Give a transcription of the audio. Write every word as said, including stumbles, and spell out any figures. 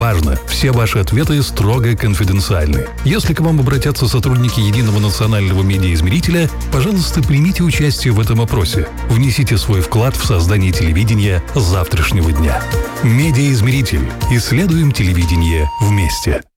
Важно, все ваши ответы строго конфиденциальны. Если к вам обратятся сотрудники Единого национального медиаизмерителя, пожалуйста, примите участие в этом опросе. Внесите свой вклад в создание телевидения завтрашнего дня. Медиаизмеритель. Исследуем телевидение вместе.